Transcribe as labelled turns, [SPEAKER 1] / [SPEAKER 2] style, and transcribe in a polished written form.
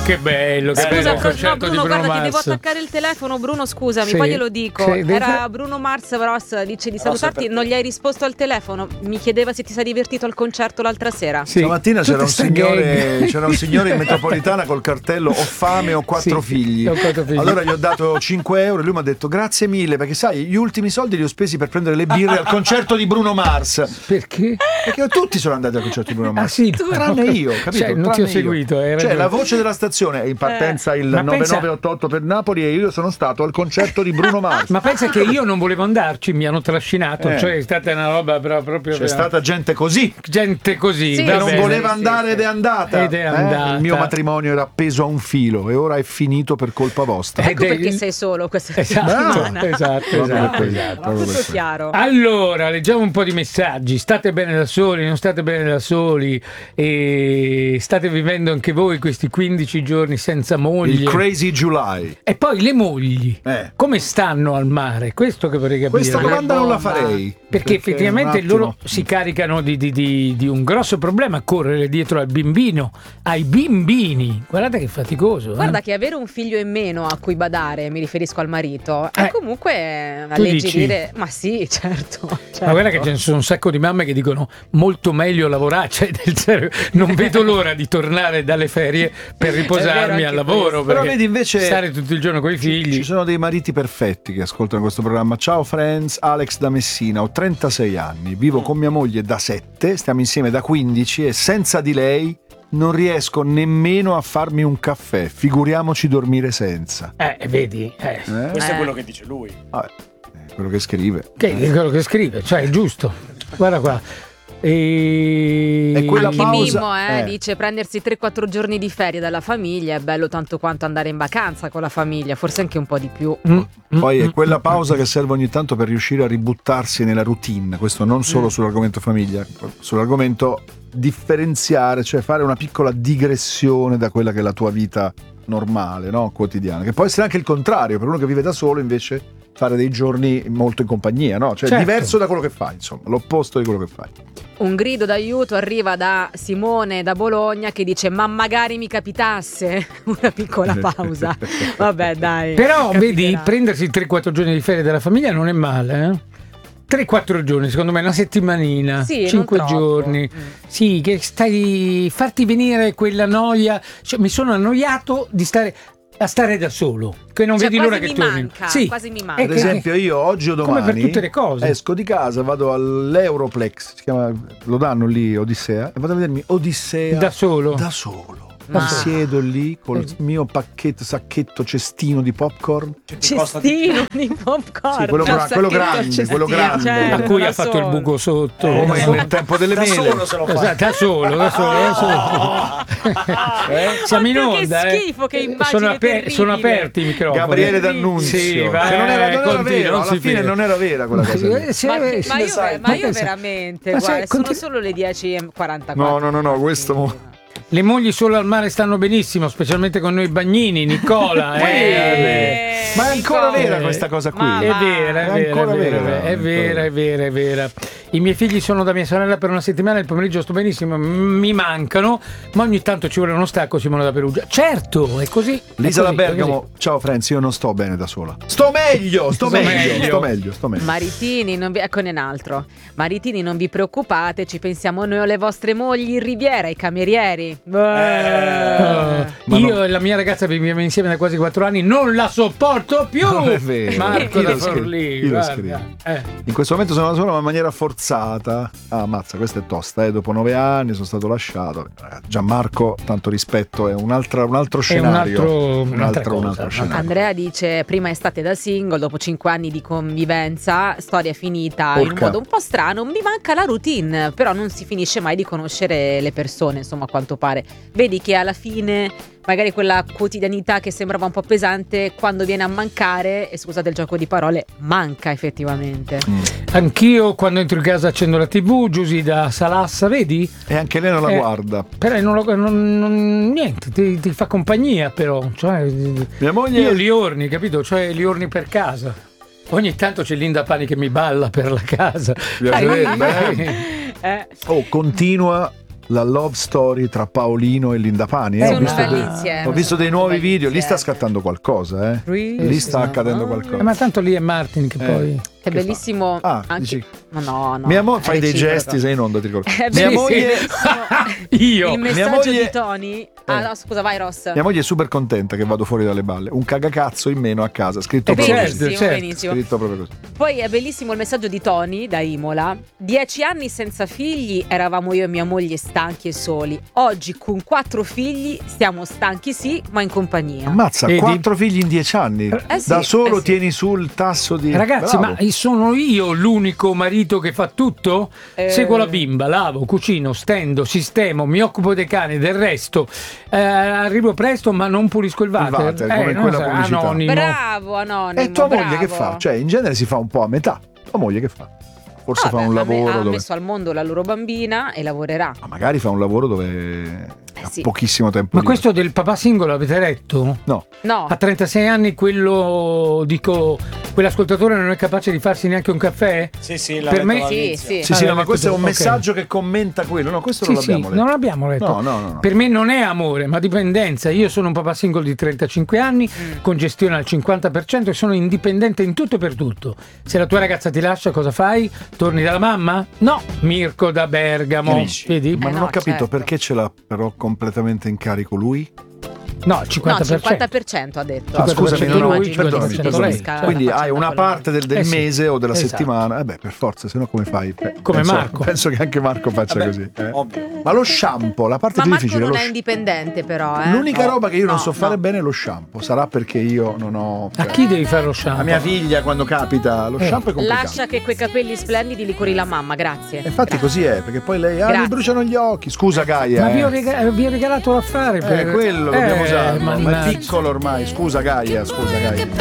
[SPEAKER 1] che bello, che bello il concerto
[SPEAKER 2] Bruno,
[SPEAKER 1] di Bruno
[SPEAKER 2] guarda,
[SPEAKER 1] Mars.
[SPEAKER 2] ti devo attaccare il telefono, Bruno, scusami,
[SPEAKER 1] Sì,
[SPEAKER 2] poi glielo dico.
[SPEAKER 1] sì,
[SPEAKER 2] Era Bruno Mars, però dice di salutarti, non gli hai risposto al telefono. Mi chiedeva se ti sei divertito al concerto l'altra sera.
[SPEAKER 1] Sì.
[SPEAKER 3] Stamattina c'era un
[SPEAKER 1] Tutta
[SPEAKER 3] signore in metropolitana col cartello: ho fame, ho 4 figli.
[SPEAKER 1] ho 4 figli.
[SPEAKER 3] Allora gli ho dato 5 euro e lui mi ha detto grazie mille, perché sai, gli ultimi soldi li ho spesi per prendere le birre al concerto di Bruno Mars.
[SPEAKER 1] Perché?
[SPEAKER 3] Perché tutti sono andati al concerto di Bruno Mars.
[SPEAKER 1] Ah, sì,
[SPEAKER 3] tranne io, capito?
[SPEAKER 1] Cioè, non ti ho seguito.
[SPEAKER 3] Cioè, la voce della stazione è in partenza il
[SPEAKER 1] Ma
[SPEAKER 3] 9988 per Napoli e io sono stato al concerto di Bruno Mars.
[SPEAKER 1] Ma pensa che io non volevo andarci, mi hanno trascinato, cioè è stata una roba proprio.
[SPEAKER 3] C'è stata gente così.
[SPEAKER 1] Gente così.
[SPEAKER 2] Sì,
[SPEAKER 3] Che non
[SPEAKER 1] bene.
[SPEAKER 3] voleva andare ed è andata.
[SPEAKER 1] Ed è andata.
[SPEAKER 3] Il mio matrimonio era appeso a un filo e ora è finito per colpa vostra.
[SPEAKER 2] Ecco perché sei solo questa settimana.
[SPEAKER 1] Esatto.
[SPEAKER 2] Tutto chiaro.
[SPEAKER 1] Allora, leggiamo un po' di messaggi. State bene da soli, non state bene da soli, e state vivendo anche voi questi 15 giorni senza moglie.
[SPEAKER 3] Il Crazy July.
[SPEAKER 1] E poi le mogli, come stanno al mare? Questo che vorrei capire.
[SPEAKER 3] Questa domanda non la farei.
[SPEAKER 1] Perché effettivamente
[SPEAKER 3] un attimo.
[SPEAKER 1] loro si caricano di un grosso problema, correre dietro al bambino, ai bimbini. Guardate che faticoso.
[SPEAKER 2] Guarda che avere un figlio in meno a cui badare, mi riferisco al marito, è comunque alleggerire. Ma sì, certo.
[SPEAKER 1] Ma guarda che ci sono un sacco di mamme che dicono molto meglio lavorare, cioè del serio, non vedo l'ora di tornare dalle ferie per riposarmi al lavoro,
[SPEAKER 3] però
[SPEAKER 1] perché
[SPEAKER 3] vedi invece
[SPEAKER 1] stare tutto il giorno con i figli.
[SPEAKER 3] Ci sono dei mariti perfetti che ascoltano questo programma. Ciao friends, Alex da Messina, ho 36 anni, vivo con mia moglie da 7, stiamo insieme da 15 e senza di lei non riesco nemmeno a farmi un caffè, figuriamoci dormire senza.
[SPEAKER 1] Vedi?
[SPEAKER 4] Questo è quello che dice lui.
[SPEAKER 3] Vabbè, è quello che scrive.
[SPEAKER 1] Che è quello che scrive, cioè è giusto. Guarda qua.
[SPEAKER 3] E quella
[SPEAKER 2] Anche
[SPEAKER 3] pausa
[SPEAKER 2] Mimmo dice prendersi 3-4 giorni di ferie dalla famiglia è bello tanto quanto andare in vacanza con la famiglia, forse anche un po' di più.
[SPEAKER 3] Poi è quella pausa che serve ogni tanto per riuscire a ributtarsi nella routine. Questo non solo sull'argomento famiglia, sull'argomento differenziare, cioè fare una piccola digressione da quella che è la tua vita normale, no? Quotidiana, che può essere anche il contrario, per uno che vive da solo invece fare dei giorni molto in compagnia, no? Cioè diverso da quello che fai, insomma, l'opposto di quello che fai.
[SPEAKER 2] Un grido d'aiuto arriva da Simone da Bologna che dice ma magari mi capitasse una piccola pausa. Vabbè, dai.
[SPEAKER 1] Però
[SPEAKER 2] capiterà.
[SPEAKER 1] vedi, prendersi 3-4 giorni di ferie dalla famiglia non è male, 3-4 giorni, secondo me, una settimanina,
[SPEAKER 2] Sì,
[SPEAKER 1] 5
[SPEAKER 2] non
[SPEAKER 1] giorni. Sì, che farti venire quella noia. Cioè, mi sono annoiato di stare da solo, che non vedi l'ora che torni.
[SPEAKER 2] Manca,
[SPEAKER 1] sì.
[SPEAKER 2] quasi mi manca.
[SPEAKER 3] Ad esempio io oggi o domani,
[SPEAKER 1] come per tutte le cose,
[SPEAKER 3] esco di casa, vado all'Europlex, si chiama, lo danno lì, Odissea, e vado a vedermi Odissea
[SPEAKER 1] da solo.
[SPEAKER 3] Mi siedo lì col mio pacchetto, sacchetto, cestino di popcorn.
[SPEAKER 2] Cestino di popcorn.
[SPEAKER 3] Sì, quello grande,
[SPEAKER 2] certo,
[SPEAKER 1] a cui
[SPEAKER 2] da
[SPEAKER 1] ha fatto
[SPEAKER 2] solo.
[SPEAKER 1] il buco sotto.
[SPEAKER 3] Come nel tempo delle mele.
[SPEAKER 4] Solo se lo fa.
[SPEAKER 1] Da solo. Siamo in
[SPEAKER 2] Oddio,
[SPEAKER 1] onda.
[SPEAKER 2] che schifo, che immagine terribile.
[SPEAKER 1] Sono aperti i microfoni.
[SPEAKER 3] Gabriele D'Annunzio.
[SPEAKER 1] Sì,
[SPEAKER 3] che
[SPEAKER 1] vai,
[SPEAKER 3] non era
[SPEAKER 1] continua,
[SPEAKER 3] vero,
[SPEAKER 1] non
[SPEAKER 3] alla
[SPEAKER 1] si
[SPEAKER 3] fine
[SPEAKER 1] vede.
[SPEAKER 3] non era vera quella cosa lì.
[SPEAKER 2] Ma io veramente,
[SPEAKER 1] Ma
[SPEAKER 2] guarda,
[SPEAKER 1] sai,
[SPEAKER 2] sono solo le 10:44.
[SPEAKER 3] No, questo
[SPEAKER 1] Le mogli solo al mare stanno benissimo, specialmente con noi bagnini, Nicola.
[SPEAKER 3] Ma è ancora vera questa cosa qui?
[SPEAKER 2] Ma
[SPEAKER 1] È vera,
[SPEAKER 3] è
[SPEAKER 1] vera. I miei figli sono da mia sorella per una settimana, il pomeriggio sto benissimo, mi mancano, ma ogni tanto ci vuole uno stacco, Simone da Perugia. Certo, è così.
[SPEAKER 3] Lisa da Bergamo, ciao Franz, io non sto bene da sola. Sto meglio.
[SPEAKER 2] Maritini, eccone un altro. Maritini, non vi preoccupate, ci pensiamo noi alle vostre mogli in Riviera, i camerieri.
[SPEAKER 1] Io e la mia ragazza viviamo insieme da quasi 4 anni, non la sopporto più.
[SPEAKER 3] Non è vero.
[SPEAKER 1] Marco
[SPEAKER 3] Io
[SPEAKER 1] da
[SPEAKER 3] lo scrivo,
[SPEAKER 1] Forlì,
[SPEAKER 3] io lo
[SPEAKER 1] guarda.
[SPEAKER 3] scrivo. In questo momento sono da sola ma in maniera forzata. Mazza, questa è tosta, dopo 9 anni sono stato lasciato. Gianmarco, tanto rispetto, è un altro scenario.
[SPEAKER 1] un'altra cosa.
[SPEAKER 3] Scenario.
[SPEAKER 2] Andrea dice prima estate da single, dopo 5 anni di convivenza, storia finita in un modo un po' strano, mi manca la routine, però non si finisce mai di conoscere le persone, insomma, a quanto pare. Vedi che alla fine magari quella quotidianità che sembrava un po' pesante, quando viene a mancare, e scusate il gioco di parole, manca effettivamente.
[SPEAKER 1] Anch'io quando entro in casa accendo la TV, Giusy da Salassa, vedi?
[SPEAKER 3] E anche lei non la guarda.
[SPEAKER 1] Però niente, ti fa compagnia però. Cioè,
[SPEAKER 3] mia moglie...
[SPEAKER 1] Io li orni, capito? Cioè li orni per casa. Ogni tanto c'è Linda Pani che mi balla per la casa.
[SPEAKER 3] Continua la love story tra Paolino e Linda Pani.
[SPEAKER 2] Sono
[SPEAKER 1] visto
[SPEAKER 2] belli
[SPEAKER 1] dei-
[SPEAKER 2] insieme.
[SPEAKER 3] Ho visto dei nuovi
[SPEAKER 2] belli
[SPEAKER 3] video, lì sta
[SPEAKER 2] insieme.
[SPEAKER 3] scattando qualcosa, eh. Lì sta accadendo qualcosa.
[SPEAKER 1] Ma tanto lì è Martin che poi...
[SPEAKER 2] È
[SPEAKER 3] Che
[SPEAKER 2] bellissimo.
[SPEAKER 3] fa? Ah,
[SPEAKER 2] anche...
[SPEAKER 3] dici-
[SPEAKER 2] Ma no.
[SPEAKER 3] Mia moglie
[SPEAKER 2] è
[SPEAKER 3] fai dei
[SPEAKER 2] reciproco.
[SPEAKER 3] gesti, sei in onda, ti ricordo.
[SPEAKER 2] È
[SPEAKER 3] Mia
[SPEAKER 2] bellissimo.
[SPEAKER 3] moglie
[SPEAKER 1] Io.
[SPEAKER 2] Il
[SPEAKER 3] Mia
[SPEAKER 2] messaggio
[SPEAKER 3] moglie-
[SPEAKER 2] di Tony. Ah, no, scusa, vai, Ross.
[SPEAKER 3] Mia moglie è super contenta che vado fuori dalle balle. Un cagacazzo in meno a casa, scritto proprio
[SPEAKER 1] certo,
[SPEAKER 3] così.
[SPEAKER 2] Benissimo,
[SPEAKER 1] certo.
[SPEAKER 2] benissimo.
[SPEAKER 3] Scritto proprio così.
[SPEAKER 2] Poi è bellissimo il messaggio di Tony da Imola. 10 anni senza figli, eravamo io e mia moglie stanchi e soli. Oggi con 4 figli stiamo stanchi sì, ma in compagnia.
[SPEAKER 3] Ammazza,
[SPEAKER 1] Vedi?
[SPEAKER 3] 4 figli in 10 anni.
[SPEAKER 2] sì,
[SPEAKER 3] Da solo
[SPEAKER 2] sì.
[SPEAKER 3] tieni sul tasso di...
[SPEAKER 1] Ragazzi,
[SPEAKER 3] Bravo.
[SPEAKER 1] ma sono io l'unico marito che fa tutto? Seguo la bimba, lavo, cucino, stendo, sistemo, mi occupo dei cani, del resto. Arrivo presto, ma non pulisco il water.
[SPEAKER 3] water, come in
[SPEAKER 1] non
[SPEAKER 3] quella
[SPEAKER 1] so,
[SPEAKER 3] pubblicità.
[SPEAKER 1] anonimo.
[SPEAKER 2] Bravo, Anonimo.
[SPEAKER 3] E tua moglie
[SPEAKER 2] bravo.
[SPEAKER 3] che fa? Cioè, in genere si fa un po' a metà. Tua moglie che fa? Forse fa un lavoro
[SPEAKER 2] ha
[SPEAKER 3] dove...
[SPEAKER 2] messo al mondo la loro bambina e lavorerà.
[SPEAKER 3] Ma magari fa un lavoro dove ha
[SPEAKER 2] sì.
[SPEAKER 3] pochissimo tempo
[SPEAKER 1] Ma
[SPEAKER 3] libero.
[SPEAKER 1] questo del papà singolo avete letto?
[SPEAKER 3] No.
[SPEAKER 2] No.
[SPEAKER 1] A 36 anni quello, dico, quell'ascoltatore non è capace di farsi neanche un caffè?
[SPEAKER 4] Sì, sì, l'ha
[SPEAKER 1] Per
[SPEAKER 4] letto
[SPEAKER 1] me-
[SPEAKER 4] all'inizio.
[SPEAKER 2] Sì,
[SPEAKER 3] Sì,
[SPEAKER 1] Ah,
[SPEAKER 3] sì, no,
[SPEAKER 1] l'hai
[SPEAKER 3] ma
[SPEAKER 1] letto
[SPEAKER 3] questo è
[SPEAKER 1] tu,
[SPEAKER 3] un
[SPEAKER 1] ok.
[SPEAKER 3] messaggio che commenta quello. No, questo
[SPEAKER 1] Sì,
[SPEAKER 3] non
[SPEAKER 1] sì,
[SPEAKER 3] l'abbiamo letto.
[SPEAKER 1] non l'abbiamo letto.
[SPEAKER 3] No.
[SPEAKER 1] Per me non è amore, ma dipendenza. Io sono un papà single di 35 anni, con gestione al 50% e sono indipendente in tutto e per tutto. Se la tua ragazza ti lascia, cosa fai? Torni dalla mamma? No, Mirko da Bergamo.
[SPEAKER 4] Capisci?
[SPEAKER 1] Vedi?
[SPEAKER 3] Ma non
[SPEAKER 2] no,
[SPEAKER 3] ho capito
[SPEAKER 2] certo.
[SPEAKER 3] perché ce l'ha però completamente in carico lui?
[SPEAKER 1] No, il 50%.
[SPEAKER 2] No, 50% ha detto.
[SPEAKER 3] Ah, scusami,
[SPEAKER 1] lui,
[SPEAKER 3] no,
[SPEAKER 1] lui,
[SPEAKER 3] perdonami,
[SPEAKER 1] 50%
[SPEAKER 3] perdonami.
[SPEAKER 1] lei.
[SPEAKER 3] Quindi hai una parte del
[SPEAKER 1] sì,
[SPEAKER 3] mese o della
[SPEAKER 1] esatto.
[SPEAKER 3] settimana. Per forza, se no come fai?
[SPEAKER 1] Come
[SPEAKER 3] Penso-
[SPEAKER 1] Marco.
[SPEAKER 3] Penso che anche Marco faccia
[SPEAKER 4] Vabbè,
[SPEAKER 3] così.
[SPEAKER 4] ovvio.
[SPEAKER 3] Ma lo shampoo, la parte
[SPEAKER 2] Ma
[SPEAKER 3] più
[SPEAKER 2] Marco
[SPEAKER 3] difficile.
[SPEAKER 2] non
[SPEAKER 3] lo
[SPEAKER 2] è
[SPEAKER 3] sh-
[SPEAKER 2] indipendente però,
[SPEAKER 3] L'unica
[SPEAKER 2] No.
[SPEAKER 3] roba che io non
[SPEAKER 2] No,
[SPEAKER 3] so fare
[SPEAKER 2] no.
[SPEAKER 3] bene è lo shampoo. Sarà perché io non ho.
[SPEAKER 1] A chi devi fare lo shampoo?
[SPEAKER 3] A mia figlia quando capita lo shampoo è complicato.
[SPEAKER 2] Lascia che quei capelli splendidi li curi la mamma, grazie.
[SPEAKER 3] Infatti così è, perché poi lei mi
[SPEAKER 2] Grazie.
[SPEAKER 3] bruciano gli occhi. Scusa Gaia.
[SPEAKER 1] Ma vi ho regalato l'affare per
[SPEAKER 3] Quello l'abbiamo usato. Ma è
[SPEAKER 1] mannaggia.
[SPEAKER 3] piccolo ormai. Scusa Gaia, scusa Gaia.